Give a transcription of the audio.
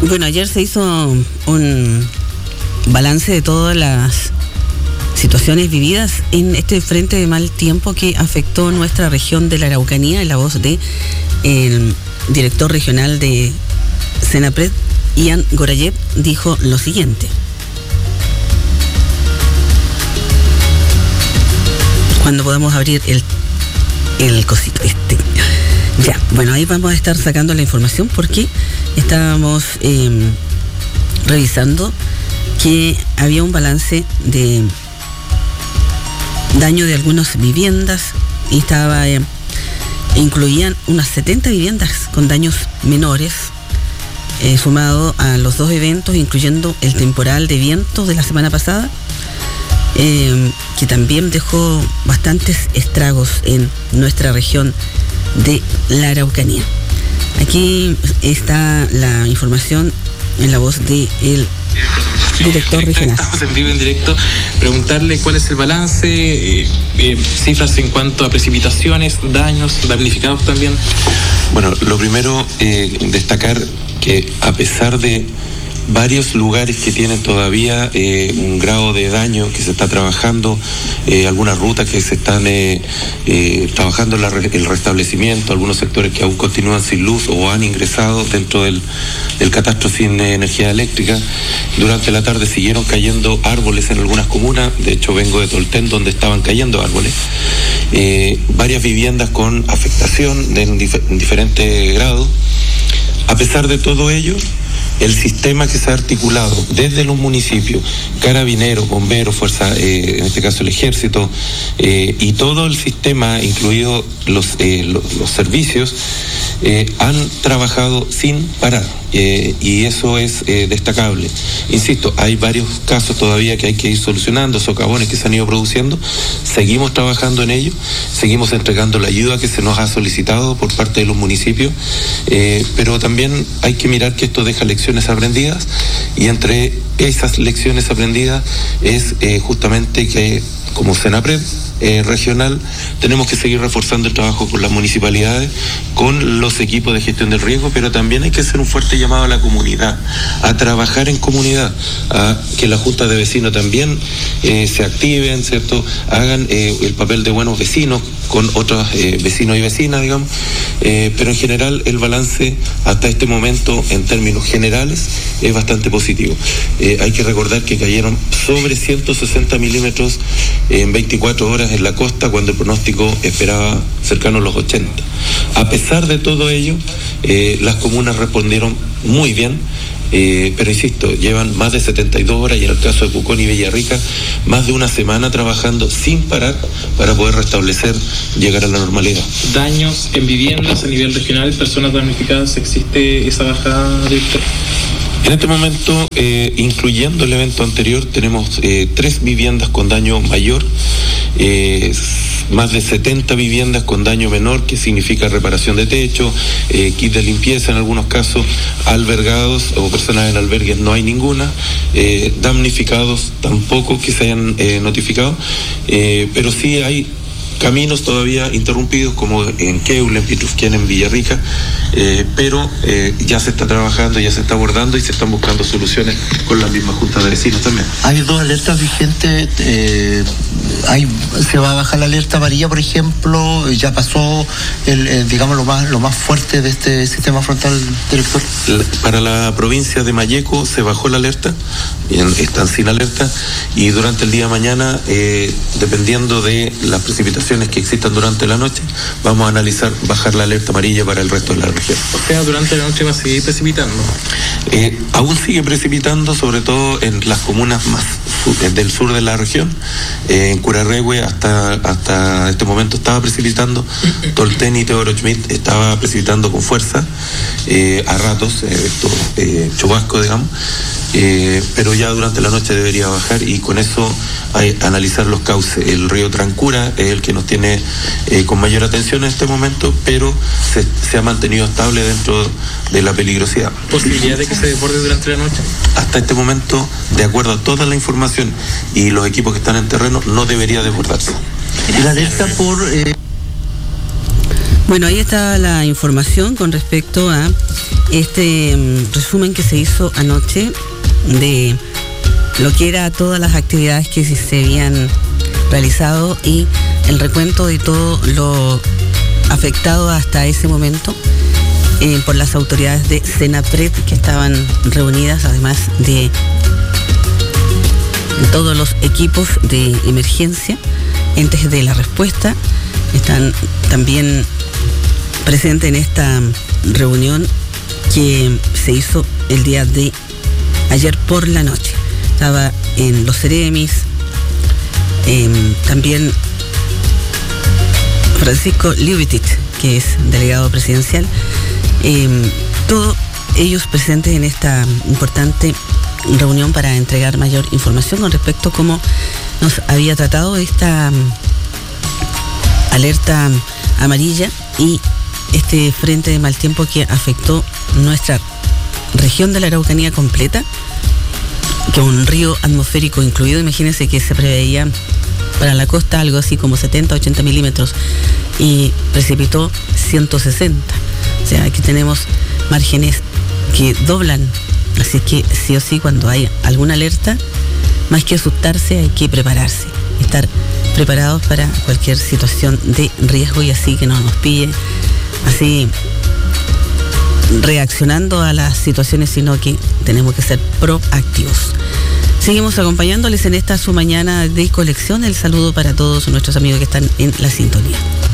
Bueno, ayer se hizo un balance de todas las situaciones vividas en este frente de mal tiempo que afectó nuestra región de la Araucanía, en la voz de el director regional de Senapred, Ian Gorayev, dijo lo siguiente. Cuando podamos abrir el cosito este. Ya, bueno, ahí vamos a estar sacando la información porque estábamos revisando que había un balance de daño de algunas viviendas y incluían unas 70 viviendas con daños menores, sumado a los dos eventos, incluyendo el temporal de viento de la semana pasada, que también dejó bastantes estragos en nuestra región de la Araucanía. Aquí está la información en la voz de el director regional. Estamos en vivo, en directo. Preguntarle cuál es el balance, cifras en cuanto a precipitaciones, daños, damnificados también. Bueno, lo primero, destacar que a pesar de varios lugares que tienen todavía un grado de daño que se está trabajando, algunas rutas que se están trabajando el restablecimiento, algunos sectores que aún continúan sin luz o han ingresado dentro del catastro sin energía eléctrica. Durante la tarde siguieron cayendo árboles en algunas comunas, de hecho vengo de Tolten donde estaban cayendo árboles. Varias viviendas con afectación en diferentes grados. A pesar de todo ello, el sistema que se ha articulado desde los municipios, carabineros, bomberos, fuerza, en este caso el ejército, y todo el sistema, incluidos los servicios, han trabajado sin parar, y eso es destacable. Insisto, hay varios casos todavía que hay que ir solucionando, socavones que se han ido produciendo, seguimos trabajando en ello, seguimos entregando la ayuda que se nos ha solicitado por parte de los municipios, pero también hay que mirar que esto deja lecciones aprendidas, y entre esas lecciones aprendidas es justamente que como Senapred regional tenemos que seguir reforzando el trabajo con las municipalidades, con los equipos de gestión del riesgo, pero también hay que hacer un fuerte llamado a la comunidad, a trabajar en comunidad, a que las juntas de vecinos también se activen, ¿cierto? Hagan el papel de buenos vecinos con otros vecinos y vecinas, digamos, pero en general el balance hasta este momento en términos generales es bastante positivo. Hay que recordar que cayeron sobre 160 milímetros en 24 horas en la costa, cuando el pronóstico esperaba cercano a los 80. A pesar de todo ello, las comunas respondieron muy bien, pero insisto, llevan más de 72 horas, y en el caso de Pucón y Villarrica, más de una semana trabajando sin parar para poder restablecer, llegar a la normalidad. Daños en viviendas a nivel regional, personas damnificadas, ¿existe esa bajada, director? En este momento, incluyendo el evento anterior, tenemos 3 viviendas con daño mayor, más de 70 viviendas con daño menor, que significa reparación de techo, kit de limpieza en algunos casos, albergados o personas en albergues no hay ninguna, damnificados tampoco que se hayan notificado, pero sí hay caminos todavía interrumpidos, como en Queule, en Pitrufquén, en Villarrica, pero ya se está trabajando, ya se está abordando y se están buscando soluciones con las mismas juntas de vecinos también. Hay 2 alertas vigentes, se va a bajar la alerta amarilla, por ejemplo, ya pasó digamos lo más fuerte de este sistema frontal, director. Para la provincia de Malleco se bajó la alerta, están sin alerta, y durante el día de mañana, dependiendo de las precipitaciones que existan durante la noche, vamos a analizar bajar la alerta amarilla para el resto de la región. O sea, durante la noche va a seguir precipitando. Aún sigue precipitando, sobre todo en las comunas más del sur de la región. En Curarrehue hasta este momento estaba precipitando, Tolten y Teodoro Schmidt estaba precipitando con fuerza, a ratos, chubasco, digamos, pero ya durante la noche debería bajar, y con eso analizar los cauces. El río Trancura es el que nos tiene con mayor atención en este momento, pero se ha mantenido estable dentro de la peligrosidad. ¿Posibilidad de que se desborde durante la noche? Hasta este momento, de acuerdo a toda la información y los equipos que están en terreno, no debería desbordarse. La alerta por... Bueno, ahí está la información con respecto a este resumen que se hizo anoche de lo que era todas las actividades que se habían realizado y el recuento de todo lo afectado hasta ese momento por las autoridades de Senapred que estaban reunidas, además de todos los equipos de emergencia, entes de la respuesta, están también presentes en esta reunión que se hizo el día de ayer por la noche. Estaba en los Ceremis, también Francisco Liubitich, que es delegado presidencial, todos ellos presentes en esta importante reunión para entregar mayor información con respecto a cómo nos había tratado esta alerta amarilla y este frente de mal tiempo que afectó nuestra región de la Araucanía completa, con un río atmosférico incluido. Imagínense que se preveía para la costa algo así como 70-80 milímetros y precipitó 160. O sea, aquí tenemos márgenes que doblan. Así que sí o sí, cuando hay alguna alerta, más que asustarse, hay que prepararse, estar preparados para cualquier situación de riesgo y así que no nos pille así reaccionando a las situaciones, sino que tenemos que ser proactivos. Seguimos acompañándoles en esta su mañana de colección. El saludo para todos nuestros amigos que están en la sintonía.